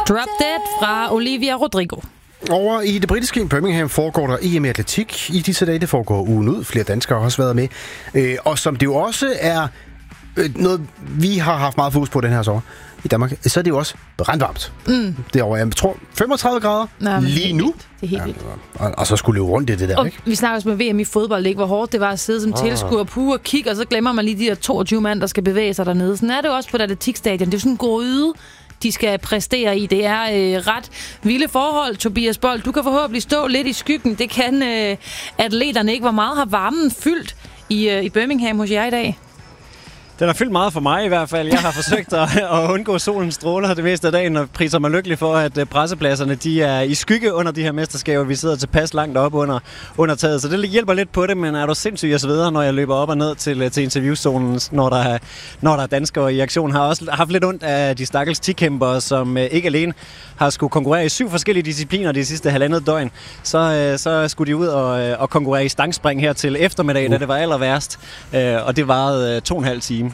Drop Dead fra Olivia Rodrigo. Over i det britiske Birmingham foregår der EM i atletik i disse dage. Det foregår ugen ud. Flere danskere har også været med. Og som det jo også er noget, vi har haft meget fokus på den her sommer i Danmark, så er det jo også brandvarmt. Derovre, jeg tror 35 grader lige nu. Det er helt vildt. Og så skulle løbe rundt i det der, og ikke? Vi snakker også med VM i fodbold, ikke? Hvor hårdt det var at sidde som tilskuer og kigge, og så glemmer man lige de der 22 mand, der skal bevæge sig dernede. Sådan er det jo også på et atletikstadion. Det er sådan en gryde, de skal præstere i. Det er ret vilde forhold, Tobias Bold. Du kan forhåbentlig stå lidt i skyggen. Det kan atleterne ikke. Hvor meget har varmen fyldt i Birmingham hos jer i dag? Den har fyldt meget for mig i hvert fald. Jeg har forsøgt at undgå solens stråler det meste af dagen, og priser mig lykkelig for, at pressepladserne de er i skygge under de her mesterskaber. Vi sidder tilpas langt op under taget, så det hjælper lidt på det, men er du sindssygt jeg sveder, når jeg løber op og ned til interviewzonen, når der er danskere i aktion. Har også haft lidt ondt af de stakkels tikæmpere, som ikke alene har skulle konkurrere i 7 forskellige discipliner de sidste halvandet døgn. Så skulle de ud og konkurrere i stangspring her til eftermiddag, da det var aller værst, og det varede 2,5 timer.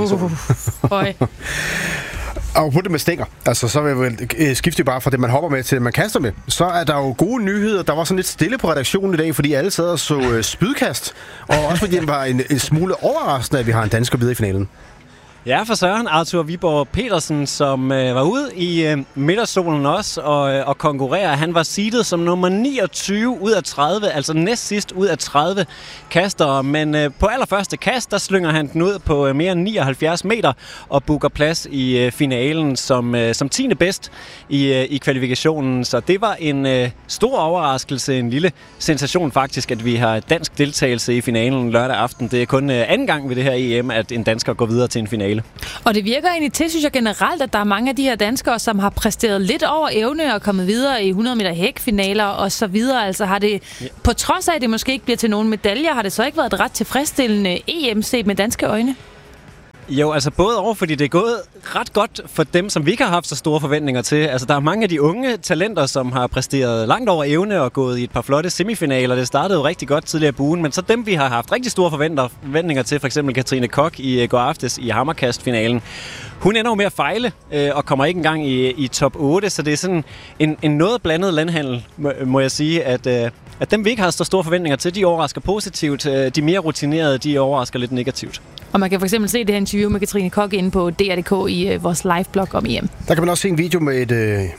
Og på det med stænger, altså så vil jeg skifte bare fra det, man hopper med, til det, man kaster med. Så er der jo gode nyheder. Der var sådan lidt stille på redaktionen i dag, fordi alle sad og så spydkast. Og også fordi det var en smule overraskende, at vi har en dansker videre i finalen. Ja, for Søren, Arthur Viborg Petersen, som var ude i midtersolen også og konkurrerer. Han var seedet som nummer 29 ud af 30, altså næst sidst ud af 30 kastere. Men på allerførste kast, der slynger han den ud på mere end 79 meter og booker plads i finalen som 10. bedst i kvalifikationen. Så det var en stor overraskelse, en lille sensation faktisk, at vi har dansk deltagelse i finalen lørdag aften. Det er kun anden gang ved det her EM, at en dansker går videre til en finale. Og det virker egentlig til, synes jeg generelt, at der er mange af de her danskere, som har præsteret lidt over evne og kommet videre i 100 meter hækfinaler og så videre. Altså har det, på trods af, at det måske ikke bliver til nogen medaljer, har det så ikke været et ret tilfredsstillende EM set med danske øjne? Jo, altså både over, fordi det er gået ret godt for dem, som vi ikke har haft så store forventninger til. Altså der er mange af de unge talenter, som har præsteret langt over evne og gået i et par flotte semifinaler. Det startede jo rigtig godt tidligere på ugen, men så dem, vi har haft rigtig store forventninger til, for eksempel Katrine Koch i går aftes i hammerkastfinalen. Hun ender jo med at fejle og kommer ikke engang i top 8, så det er sådan en noget blandet landhandel, må jeg sige, at dem, vi ikke har så store forventninger til, de overrasker positivt. De mere rutinerede, de overrasker lidt negativt. Og man kan for eksempel se det her interview med Katrine Koch inde på DR.dk i vores live-blog om EM. Der kan man også se en video med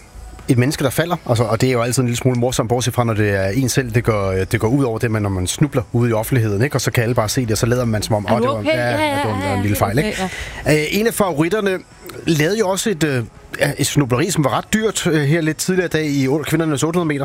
et menneske, der falder. Altså, og det er jo altid en lille smule morsomt, bortset fra, når det er en selv. Det går ud over det, når man snubler ude i offentligheden, ikke? Og så kan alle bare se det, og så lader man som om, det var en lille fejl. Ikke? Ja. En af favoritterne lavede jo også et snubleri, som var ret dyrt her lidt tidligere i dag i kvindernes 800 meter.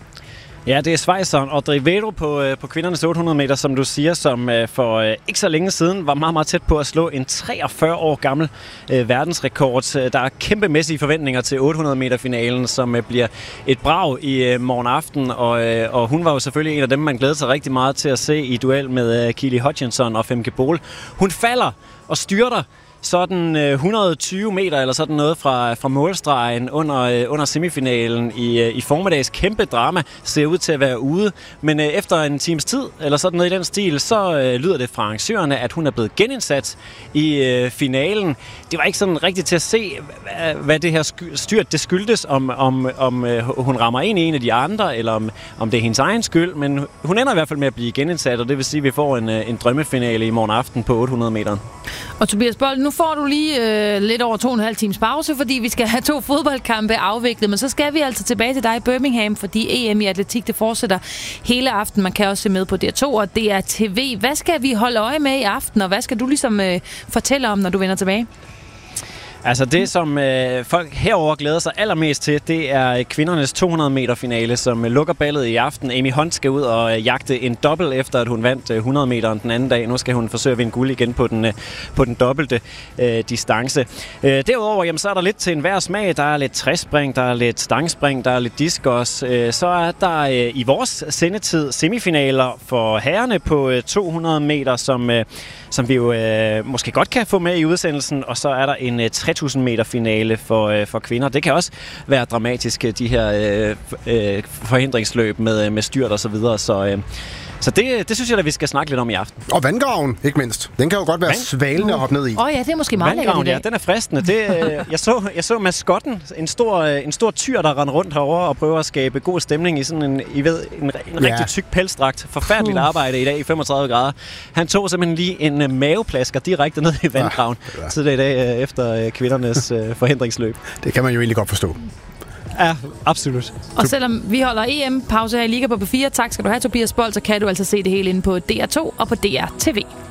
Ja, det er schweizeren Audrey Vedo på kvindernes 800 meter, som du siger, som for ikke så længe siden var meget, meget tæt på at slå en 43 år gammel verdensrekord. Der er kæmpemæssige forventninger til 800 meter finalen, som bliver et brag i morgen aften, og hun var jo selvfølgelig en af dem, man glæder sig rigtig meget til at se i duel med Keely Hutchinson og Femke Bol. Hun falder og styrter sådan 120 meter eller sådan noget fra målstregen under semifinalen i formiddags. Kæmpe drama, ser ud til at være ude. Men efter en times tid, eller sådan noget i den stil, så lyder det fra arrangørerne, at hun er blevet genindsat i finalen. Det var ikke sådan rigtigt til at se, hvad det her styrt det skyldtes, om hun rammer ind i en af de andre, eller om det er hendes egen skyld. Men hun ender i hvert fald med at blive genindsat, og det vil sige, at vi får en drømmefinale i morgen aften på 800 meter. Og Tobias Bold, nu får du lige lidt over 2,5 times pause, fordi vi skal have 2 fodboldkampe afviklet. Men så skal vi altså tilbage til dig i Birmingham, fordi EM i atletik, det fortsætter hele aften. Man kan også se med på DR2 og DRTV. Hvad skal vi holde øje med i aften, og hvad skal du ligesom fortælle om, når du vender tilbage? Altså det, som folk herover glæder sig allermest til, det er kvindernes 200 meter finale, som lukker ballet i aften. Amy Hunt skal ud og jagte en dobbelt, efter at hun vandt 100 meteren den anden dag. Nu skal hun forsøge at vinde guld igen på den dobbelte distance. Derudover, jamen, så er der lidt til enhver smag. Der er lidt træspring, der er lidt stangspring, der er lidt diskus. Så er der i vores sendetid semifinaler for herrerne på 200 meter, som vi jo måske godt kan få med i udsendelsen. Og så er der en 3.000 meter finale for kvinder. Det kan også være dramatisk, de her forhindringsløb med styrt og så videre. Så Så det synes jeg, at vi skal snakke lidt om i aften. Og vandgraven, ikke mindst. Den kan jo godt være svalende at hoppe ned i. Ja, det er måske meget lækkert. Ja, den er fristende. Jeg så maskotten, en stor tyr, der rendte rundt herovre og prøver at skabe god stemning i sådan en rigtig tyk pelsdragt. Forfærdeligt arbejde i dag i 35 grader. Han tog simpelthen lige en maveplasker direkte ned i vandgraven tidligere i dag efter kvindernes forhindringsløb. Det kan man jo egentlig godt forstå. Ja, absolut. Og selvom vi holder EM-pause her i Liga på P4, tak skal du have, Tobias Bold, så kan du altså se det hele inde på DR2 og på DR TV.